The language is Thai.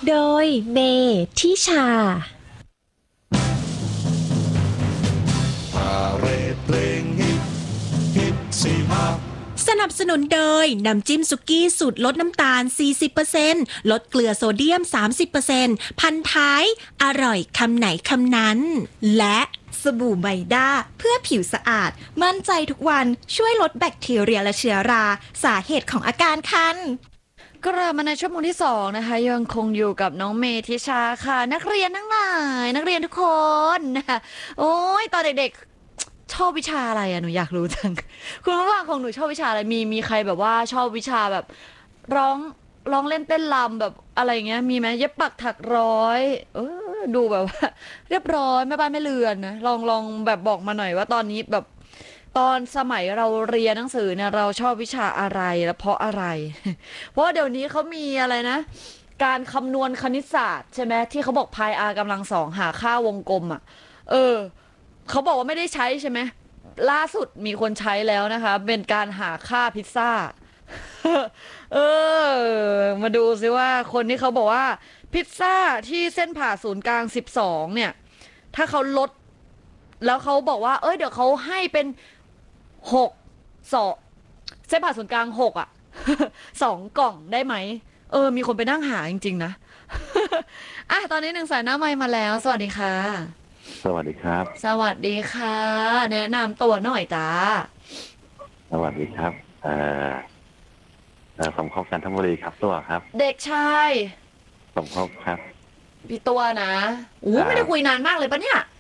โดยเมทิชาสนับสนุนโดยน้ำจิ้มสุกี้สูตรลดน้ำตาล 40% ลดเกลือโซเดียม 30% พันท้ายอร่อยคำไหนคำนั้นและสบู่ไมด้าเพื่อผิวสะอาดมั่นใจทุกวันช่วยลดแบคทีเรียและเชื้อราสาเหตุของอาการคันกลับมาในชั่วโมงที่2นะคะยังคงอยู่กับน้องเมธิชาค่ะนักเรียนทั้งหลายนักเรียนทุกคนนะคะโอ้ยตอนเด็กๆชอบวิชาอะไรอะหนูอยากรู้จังคุณผู้ฟังของหนูชอบวิชาอะไรมีใครแบบว่าชอบวิชาแบบร้องร้องเล่นเต้นรำแบบอะไรเงี้ยมีไหมเย็บปักถักร้อยดูแบบว่าเรียบร้อยแม่บ้านแม่เรือนนะลองแบบบอกมาหน่อยว่าตอนนี้แบบตอนสมัยเราเรียนหนังสือเนี่ยเราชอบวิชาอะไรและเพราะอะไรเพราะเดี๋ยวนี้เขามีอะไรนะการคำนวณคณิตศาสตร์ใช่ไหมที่เขาบอกพาย r กำลังสองหาค่าวงกลมอ่ะเขาบอกว่าไม่ได้ใช้ใช่ไหมล่าสุดมีคนใช้แล้วนะคะเป็นการหาค่าพิซซ่าเอมาดูซิว่าคนที่เขาบอกว่าพิซซ่าที่เส้นผ่าศูนย์กลาง12เนี่ยถ้าเขาลดแล้วเขาบอกว่าเดี๋ยวเขาให้เป็น6 2เส้นผ่าศูนย์กลาง6อ่ะ2 กล่องได้ไหมมีคนไปนั่งหาจริงๆนะอ่ะตอนนี้1 สายหน้าไมค์มาแล้วสวัสดีค่ะสวัสดีครับสวัสดีค่ะแนะนำตัวหน่อยจ้าสวัสดีครับสมภพจันทบุรีครับตัวครับเด็กชายสมภพครับพี่ตัวนะไม่ได้คุยนานมากเลยปะเนี่ย